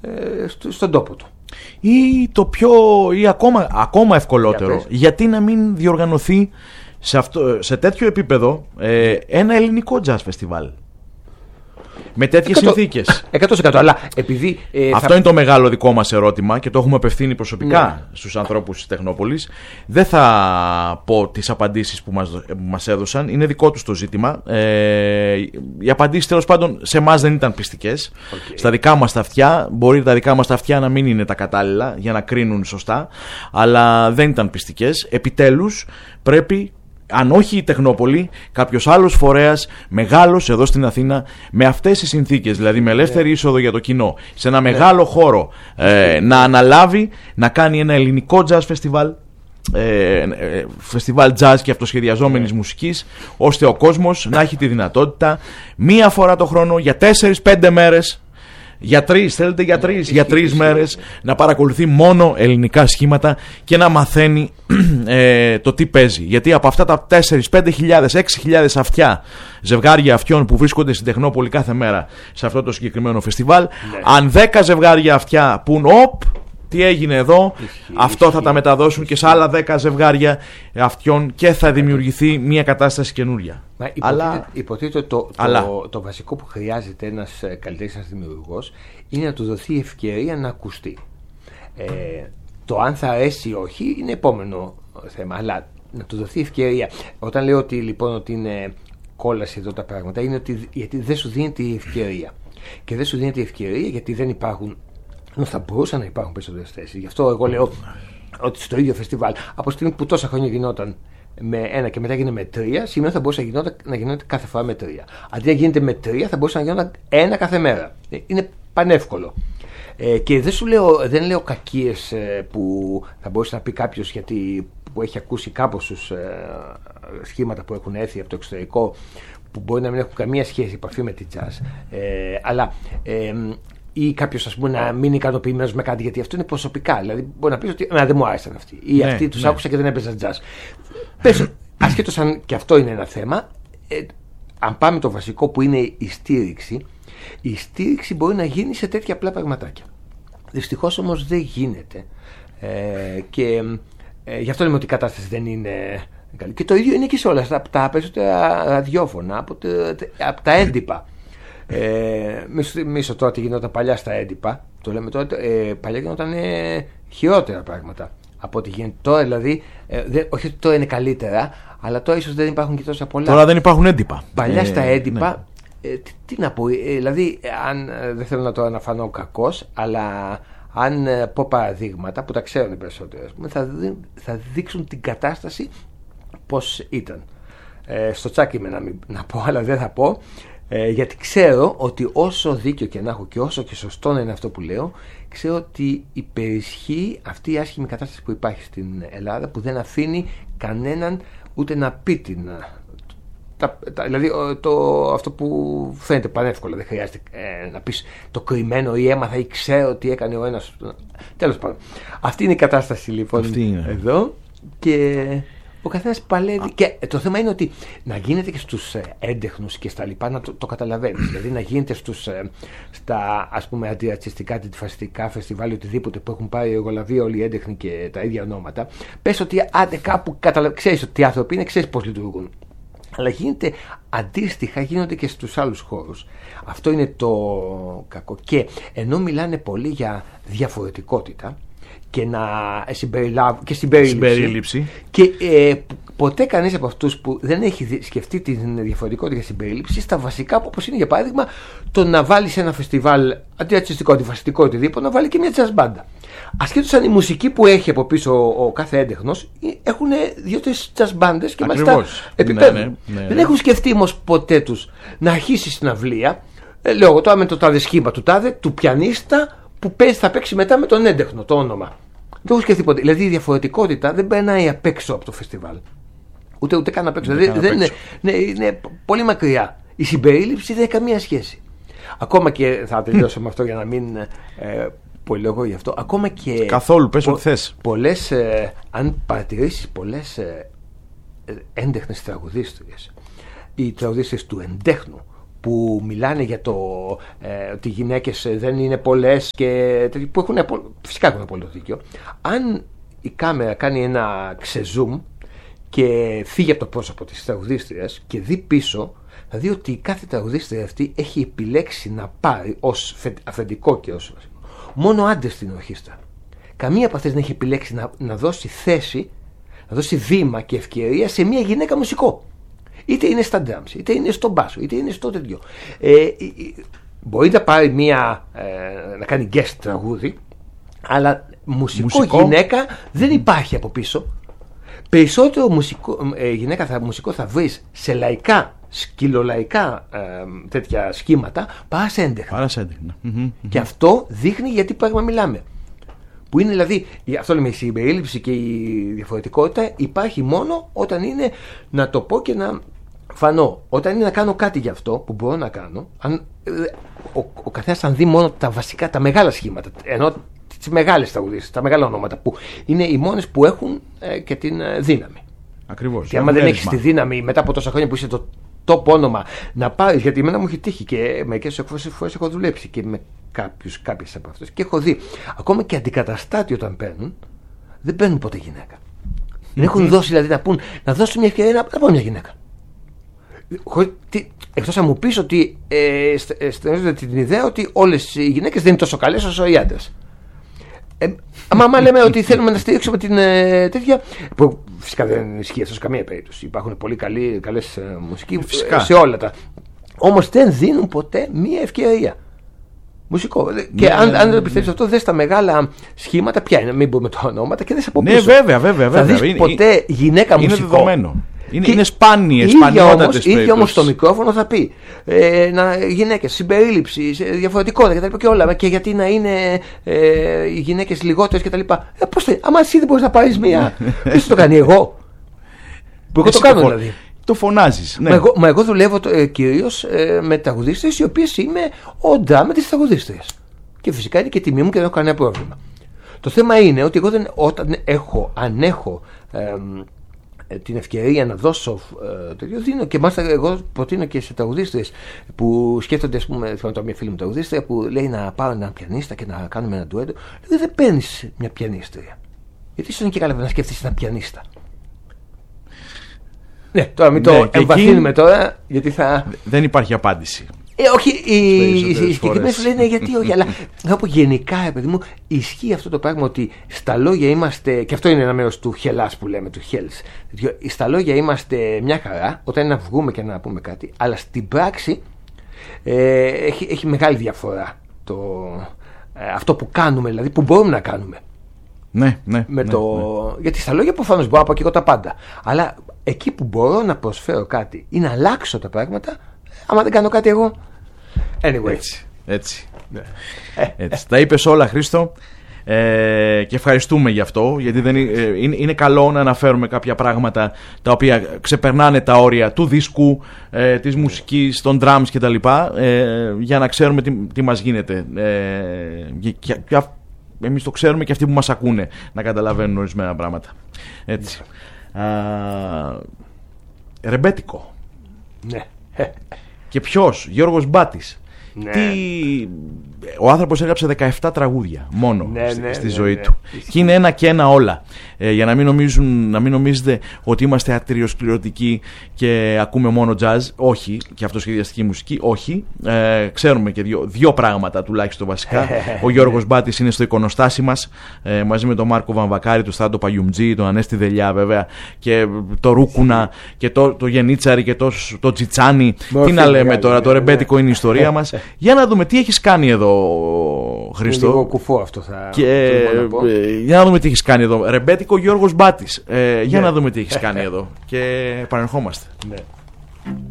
στον τόπο του. Ή ακόμα ευκολότερο, γιατί να μην διοργανωθεί σε τέτοιο επίπεδο ένα ελληνικό jazz festival με τέτοιες συνθήκες. 100%. Αλλά επειδή. Αυτό είναι το μεγάλο δικό μας ερώτημα και το έχουμε απευθύνει προσωπικά στους ανθρώπους της Τεχνόπολης. Δεν θα πω τις απαντήσεις που μας έδωσαν. Είναι δικό τους το ζήτημα. Οι απαντήσεις τέλος πάντων σε εμάς δεν ήταν πιστικές. Στα δικά μας τα αυτιά. Μπορεί τα δικά μας τα αυτιά να μην είναι τα κατάλληλα για να κρίνουν σωστά. Αλλά δεν ήταν πιστικές. Επιτέλους πρέπει. Αν όχι η Τεχνόπολη, κάποιος άλλος φορέας μεγάλος εδώ στην Αθήνα, με αυτές τις συνθήκες, δηλαδή με ελεύθερη είσοδο για το κοινό, σε ένα μεγάλο χώρο, να αναλάβει να κάνει ένα ελληνικό jazz festival, φεστιβάλ jazz και αυτοσχεδιαζόμενης μουσικής, ώστε ο κόσμος να έχει τη δυνατότητα μία φορά το χρόνο για 4-5 μέρες. Για 3, θέλετε για 3 μέρες να παρακολουθεί μόνο ελληνικά σχήματα και να μαθαίνει το τι παίζει. Γιατί από αυτά τα 4.000, 5.000, 6.000 αυτιά, ζευγάρια αυτιών που βρίσκονται στην Τεχνόπολη κάθε μέρα σε αυτό το συγκεκριμένο φεστιβάλ, αν 10 ζευγάρια αυτιά πουν τι έγινε εδώ, αυτό θα τα μεταδώσουν και σε άλλα 10 ζευγάρια αυτιών και θα δημιουργηθεί μια κατάσταση καινούρια. Υποτίθεται το βασικό που χρειάζεται ένας καλλιτέχνης, ένας δημιουργός, είναι να του δοθεί ευκαιρία να ακουστεί. Το αν θα αρέσει ή όχι είναι επόμενο θέμα, αλλά να του δοθεί ευκαιρία. Όταν λέω ότι είναι κόλαση εδώ τα πράγματα, είναι γιατί δεν σου δίνεται η ευκαιρία. Και δεν σου δίνεται η ευκαιρία γιατί δεν υπάρχουν. Θα μπορούσαν να υπάρχουν περισσότερες θέσεις. Γι' αυτό εγώ λέω ότι στο ίδιο φεστιβάλ, από τη στιγμή που τόσα χρόνια γινόταν με 1 και μετά έγινε με 3, σήμερα θα μπορούσε να γινόταν κάθε φορά με 3. Αντί να γίνεται με 3, θα μπορούσε να γινόταν 1 κάθε μέρα. Είναι πανεύκολο. Και δεν λέω κακίες που θα μπορούσε να πει κάποιος, γιατί που έχει ακούσει κάπως τους σχήματα που έχουν έρθει από το εξωτερικό, που μπορεί να μην έχουν καμία σχέση επαφή με τη jazz. Αλλά. Ή κάποιος, ας πούμε, να μην είναι ικανοποιημένος με κάτι, γιατί αυτό είναι προσωπικά. Δηλαδή, μπορεί να πει ότι δεν μου άρεσαν αυτοί. Ή αυτοί τους άκουσα και δεν έπαιζαν jazz. Πες, ασχέτως αν και αυτό είναι ένα θέμα, αν πάμε το βασικό που είναι η στήριξη μπορεί να γίνει σε τέτοια απλά πραγματάκια. Δυστυχώς όμως δεν γίνεται. Και γι' αυτό λέμε ότι η κατάσταση δεν είναι καλή. Και το ίδιο είναι και σε όλα τα περισσότερα ραδιόφωνα, από τα έντυπα. Μίσο τώρα τι γινόταν παλιά στα έντυπα. Το λέμε τώρα, παλιά γινόταν χειρότερα πράγματα από ό,τι γίνεται τώρα. Δηλαδή, όχι ότι τώρα είναι καλύτερα, αλλά τώρα ίσως δεν υπάρχουν και τόσα πολλά. Τώρα δεν υπάρχουν έντυπα. Παλιά στα έντυπα, τι να πω, δηλαδή, δεν θέλω τώρα να φανώ κακός, αλλά αν πω παραδείγματα που τα ξέρουν οι περισσότεροι, θα δείξουν την κατάσταση πώς ήταν. Στο τσάκι με να πω, αλλά δεν θα πω. Γιατί ξέρω ότι όσο δίκιο και να έχω και όσο και σωστό να είναι αυτό που λέω, ξέρω ότι υπερισχύει αυτή η άσχημη κατάσταση που υπάρχει στην Ελλάδα, που δεν αφήνει κανέναν ούτε να πει την. Δηλαδή αυτό που φαίνεται πανεύκολο, δεν χρειάζεται να πεις το κρυμμένο ή έμαθα ή ξέρω τι έκανε ο ένας. Τέλος πάντων. Αυτή είναι η κατάσταση λοιπόν εδώ και ο καθένας παλεύει. Και το θέμα είναι ότι να γίνεται και στους έντεχνους και στα λοιπά να το καταλαβαίνεις. Δηλαδή να γίνεται στα ας πούμε αντιρατσιστικά, αντιφασιστικά φεστιβάλ, οτιδήποτε που έχουν πάρει εργολαβία όλοι οι έντεχνοι και τα ίδια ονόματα. Πες ότι άντε κάπου ξέρεις ότι οι άνθρωποι είναι, ξέρεις πώς λειτουργούν. Αλλά γίνεται αντίστοιχα, γίνονται και στους άλλους χώρους. Αυτό είναι το κακό. Και ενώ μιλάνε πολύ για διαφορετικότητα και να συμπεριλάβουν και συμπερίληψη. Και ποτέ κανείς από αυτούς που δεν έχει σκεφτεί τη διαφορετικότητα και συμπερίληψη στα βασικά, όπως είναι για παράδειγμα το να βάλει σε ένα φεστιβάλ αντιρατσιστικό, αντιφασιστικό, οτιδήποτε, να βάλει και μια jazz μπάντα. Ασχέτως αν η μουσική που έχει από πίσω ο κάθε έντεχνος έχουν 2-3 jazz μπάντες και μάλιστα επιπέδουν. Δεν έχουν σκεφτεί όμως ποτέ τους να αρχίσει συναυλία. Λέω εγώ τώρα με το τάδε σχήμα του τάδε, του πιανίστα που θα παίξει μετά με τον έντεχνο, το όνομα. Δεν έχω σκεφτεί ποτέ. Δηλαδή η διαφορετικότητα δεν περνάει απ' έξω από το φεστιβάλ. Ούτε καν απ' έξω. Είναι πολύ μακριά. Η συμπερίληψη δεν έχει καμία σχέση. Ακόμα και θα τελειώσω με αυτό για να μην πολύ λόγο γι' αυτό. Ακόμα και. Καθόλου, πες ό,τι θες. Αν παρατηρήσεις πολλές έντεχνες τραγουδίστριες ή τραγουδίστριες του εντέχνου που μιλάνε για το ότι οι γυναίκες δεν είναι πολλές και που φυσικά έχουν πολύ δίκιο. Αν η κάμερα κάνει ένα ξεζούμ και φύγει από το πρόσωπο της τραγουδίστριας και δει πίσω, θα δει ότι κάθε τραγουδίστρια αυτή έχει επιλέξει να πάρει ως αφεντικό και ως μόνο άντρες στην ορχήστρα. Καμία από αυτές δεν έχει επιλέξει να δώσει θέση, να δώσει βήμα και ευκαιρία σε μια γυναίκα μουσικό. Είτε είναι στα drums, είτε είναι στο μπάσο, είτε είναι στο τέτοιο. Μπορεί να πάρει να κάνει guest τραγούδι, αλλά μουσικό γυναίκα δεν υπάρχει από πίσω. Περισσότερο γυναίκα μουσικό θα βρεις σε λαϊκά, σκυλολαϊκά τέτοια σχήματα παρά σε έντεχνα. Και αυτό δείχνει γιατί πράγμα μιλάμε. Που είναι δηλαδή, αυτό λέμε, η συμπερίληψη και η διαφορετικότητα υπάρχει μόνο όταν είναι να το πω και να φανώ. Όταν είναι να κάνω κάτι για αυτό που μπορώ να κάνω, ο καθένας αν δει μόνο τα βασικά, τα μεγάλα σχήματα, ενώ τις μεγάλες τραγουδίστρες, τα μεγάλα ονόματα που είναι οι μόνες που έχουν και την δύναμη. Ακριβώς. Και άμα δεν έχεις τη δύναμη μετά από τόσα χρόνια που είσαι το top όνομα να πάρεις, γιατί εμένα μου έχει τύχει και μερικές φορές έχω δουλέψει και με κάποιες από αυτές και έχω δει ακόμα και αντικαταστάτη όταν παίρνουν, δεν παίρνουν ποτέ γυναίκα. Δεν έχουν δώσει δηλαδή να δώσουν μια ευκαιρία να πάρουν μια γυναίκα. Εκτός να μου πεις ότι στηρίζονται την ιδέα ότι όλες οι γυναίκες δεν είναι τόσο καλές όσο οι άντρες. Άμα λέμε ότι θέλουμε να στηρίξουμε την τέτοια, που φυσικά δεν ισχύει αυτό σε καμία περίπτωση. Υπάρχουν πολύ καλές μουσικοί σε όλα τα. Όμως δεν δίνουν ποτέ μία ευκαιρία. Μουσικό. Και αν δεν πιστεύεις αυτό, δες τα μεγάλα σχήματα, ποια είναι, μην πούμε τα ονόματα και δες από πίσω. Ναι, βέβαια. Θα δεις ποτέ γυναίκα μουσικό. Είναι δεδομένο. Είναι σπανιότατες. Ίδια όμως το μικρόφωνο θα πει γυναίκες, συμπερίληψη, διαφορετικότητα κτλ. Και όλα. Και γιατί να είναι οι γυναίκες λιγότερες κτλ. Πώς θα, άμα εσύ δεν μπορείς να πάρεις μία, ποιος το κάνει, εγώ? Που εγώ το κάνω δηλαδή. Το φωνάζεις. Ναι. Μα εγώ δουλεύω κυρίως με τραγουδίστριες οι οποίες είμαι οντά με τις τραγουδίστριες. Και φυσικά είναι και τιμή μου και δεν έχω κανένα πρόβλημα. Το θέμα είναι ότι εγώ αν έχω την ευκαιρία να δώσω τέτοιο, δίνω και μάλιστα εγώ προτείνω και σε τραγουδίστριες που σκέφτονται, ας πούμε, θυμάμαι μια φίλη μου τραγουδίστρια που λέει να πάρω έναν πιανίστα και να κάνουμε ένα ντουέτο. Δεν παίρνεις μια πιανίστρια. Γιατί ίσως είναι και καλά να σκέφτεσαι έναν πιανίστα. Ναι, τώρα μην το εμβαθύνουμε τώρα, γιατί θα. Δεν υπάρχει απάντηση. Όχι, οι συγκεκριμένες λένε γιατί όχι, αλλά θα πω γενικά, παιδί μου, ισχύει αυτό το πράγμα ότι στα λόγια είμαστε, και αυτό είναι ένα μέρος του χελάς που λέμε, του χέλς. Στα λόγια είμαστε μια χαρά, όταν είναι να βγούμε και να πούμε κάτι, αλλά στην πράξη έχει μεγάλη διαφορά αυτό που κάνουμε, δηλαδή που μπορούμε να κάνουμε. Ναι. Γιατί στα λόγια προφανώς μπορώ να πω και εγώ τα πάντα. Αλλά εκεί που μπορώ να προσφέρω κάτι ή να αλλάξω τα πράγματα, άμα δεν κάνω κάτι εγώ. Anyway. Έτσι. Τα είπες όλα, Χρήστο. Και ευχαριστούμε γι' αυτό, γιατί είναι καλό να αναφέρουμε κάποια πράγματα τα οποία ξεπερνάνε τα όρια του δίσκου, της μουσικής, των drums κτλ. Για να ξέρουμε τι μας γίνεται. Εμείς το ξέρουμε και αυτοί που μας ακούνε να καταλαβαίνουν ορισμένα πράγματα. Έτσι. Ρεμπέτικο. Ναι. Και ποιος? Γιώργος Μπάτης. Ναι. Ο άνθρωπος έγραψε 17 τραγούδια μόνο στη ζωή του. Και είναι ένα και ένα όλα. Για να μην νομίζετε ότι είμαστε ατριοσκληρωτικοί και ακούμε μόνο jazz. Όχι. Και αυτοσχεδιαστική μουσική. Όχι. Ξέρουμε και δύο πράγματα τουλάχιστον βασικά. Ο Γιώργος Μπάτης είναι στο εικονοστάσι μας, μαζί με τον Μάρκο Βαμβακάρη, τον Στράτο Παγιουμτζή, τον Ανέστη Δελιά βέβαια, και το Ρούκουνα και το Γενίτσαρη και το Τσιτσάνι. Τι να λέμε τώρα, το ρεμπέτικο είναι η ιστορία μας. Για να δούμε τι έχεις κάνει εδώ, Χρήστο. Είναι λίγο κουφό αυτό θα για να δούμε τι έχεις κάνει εδώ. Ρεμπέτικο Γιώργος Μπάτης. Για να δούμε τι έχεις κάνει εδώ. Και επανερχόμαστε. Ναι.